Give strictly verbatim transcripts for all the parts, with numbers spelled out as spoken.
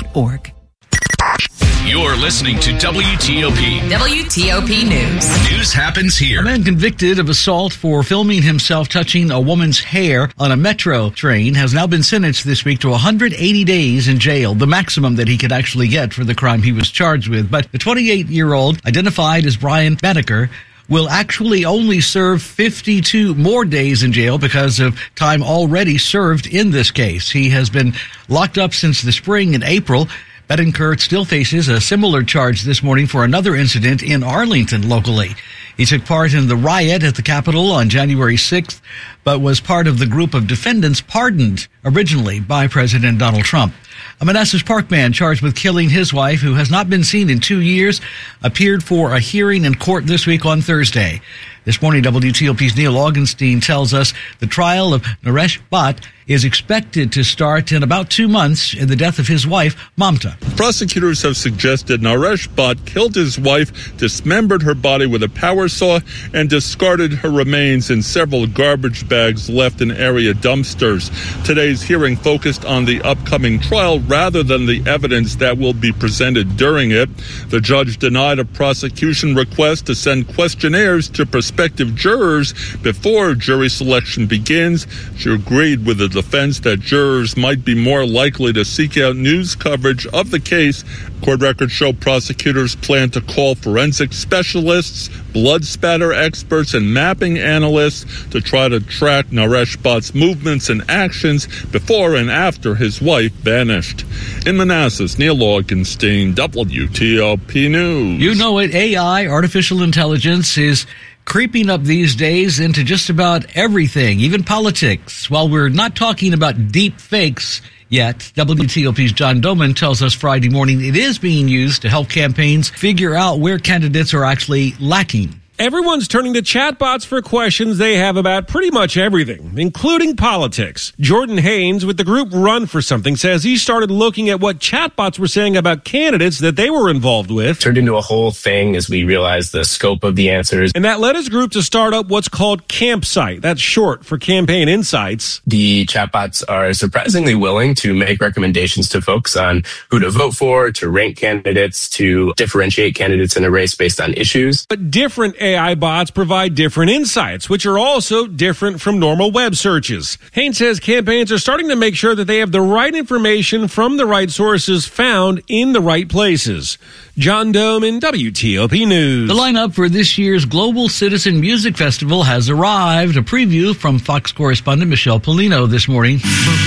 org. You're listening to W T O P. W T O P News. News happens here. A man convicted of assault for filming himself touching a woman's hair on a metro train has now been sentenced this week to one hundred eighty days in jail, the maximum that he could actually get for the crime he was charged with. But the twenty-eight-year-old, identified as Brian Banneker, will actually only serve fifty-two more days in jail because of time already served in this case. He has been locked up since the spring in April. Bettencourt still faces a similar charge this morning for another incident in Arlington locally. He took part in the riot at the Capitol on January sixth, but was part of the group of defendants pardoned originally by President Donald Trump. A Manassas Park man charged with killing his wife, who has not been seen in two years, appeared for a hearing in court this week on Thursday. This morning, W T O P's Neil Augenstein tells us the trial of Naresh Bhatt is expected to start in about two months in the death of his wife, Mamta. Prosecutors have suggested Naresh Bhatt killed his wife, dismembered her body with a power saw, and discarded her remains in several garbage bags left in area dumpsters. Today's hearing focused on the upcoming trial rather than the evidence that will be presented during it. The judge denied a prosecution request to send questionnaires to prospective jurors before jury selection begins. She agreed with the defense that jurors might be more likely to seek out news coverage of the case. Court records show prosecutors plan to call forensic specialists, blood spatter experts, and mapping analysts to try to track Naresh Bhatt's movements and actions before and after his wife vanished. In Manassas, Neil Augenstein, W T O P News. You know it, A I, artificial intelligence, is creeping up these days into just about everything, even politics. While we're not talking about deep fakes yet, W T O P's John Doman tells us Friday morning it is being used to help campaigns figure out where candidates are actually lacking. Everyone's turning to chatbots for questions they have about pretty much everything, including politics. Jordan Haynes with the group Run for Something says he started looking at what chatbots were saying about candidates that they were involved with. Turned into a whole thing as we realized the scope of the answers. And that led his group to start up what's called Campsite. That's short for Campaign Insights. The chatbots are surprisingly willing to make recommendations to folks on who to vote for, to rank candidates, to differentiate candidates in a race based on issues. But different A I bots provide different insights, which are also different from normal web searches. Haynes says campaigns are starting to make sure that they have the right information from the right sources found in the right places. John Doman, W T O P News. The lineup for this year's Global Citizen Music Festival has arrived. A preview from Fox correspondent Michelle Polino this morning.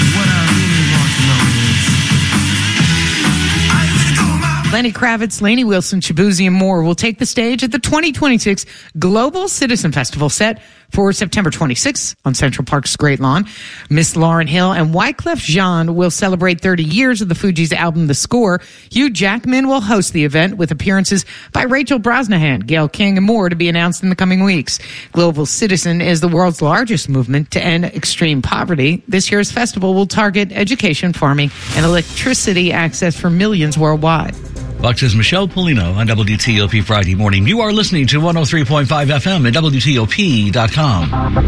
Lenny Kravitz, Lainey Wilson, Shabuzi, and more will take the stage at the twenty twenty-six Global Citizen Festival, set for September twenty-sixth on Central Park's Great Lawn. Miss Lauryn Hill and Wyclef Jean will celebrate thirty years of the Fugees' album The Score. Hugh Jackman will host the event with appearances by Rachel Brosnahan, Gayle King, and more to be announced in the coming weeks. Global Citizen is the world's largest movement to end extreme poverty. This year's festival will target education, farming, and electricity access for millions worldwide. Fox's Michelle Polino on W T O P Friday morning. You are listening to one oh three point five F M at W T O P dot com.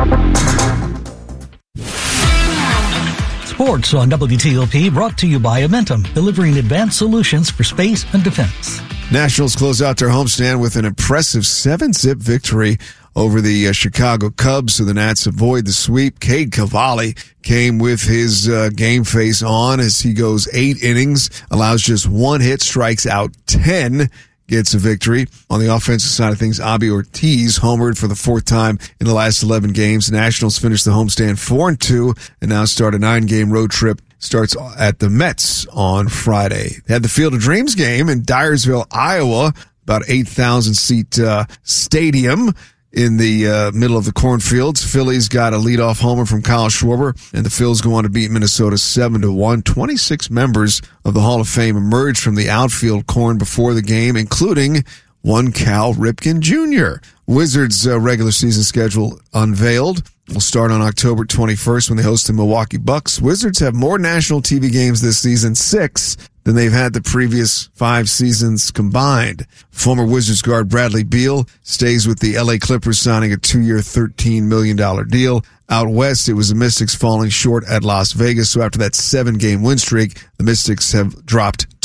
Sports on W T O P brought to you by Amentum, delivering advanced solutions for space and defense. Nationals close out their homestand with an impressive seven-zip victory over the uh, Chicago Cubs, so the Nats avoid the sweep. Cade Cavalli came with his uh, game face on as he goes eight innings, allows just one hit, strikes out ten, gets a victory. On the offensive side of things, Abby Ortiz homered for the fourth time in the last eleven games. Nationals finished the homestand four and two and now start a nine-game road trip. Starts at the Mets on Friday. They had the Field of Dreams game in Dyersville, Iowa, about eight thousand seat uh, stadium in the uh, middle of the cornfields. Phillies got a leadoff homer from Kyle Schwarber, and the Phils go on to beat Minnesota seven to one. twenty-six members of the Hall of Fame emerged from the outfield corn before the game, including one Cal Ripken Junior Wizards' uh, regular season schedule unveiled. Will start on October twenty-first when they host the Milwaukee Bucks. Wizards have more national T V games this season, six, than they've had the previous five seasons combined. Former Wizards guard Bradley Beal stays with the L A Clippers, signing a two-year, thirteen million dollars deal. Out west, it was the Mystics falling short at Las Vegas. So after that seven-game win streak, the Mystics have dropped